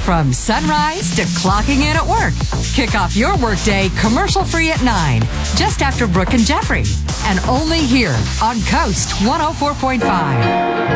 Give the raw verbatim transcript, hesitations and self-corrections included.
From sunrise to clocking in at work. Kick off your workday commercial-free at nine, just after Brooke and Jeffrey. And only here on Coast one oh four point five.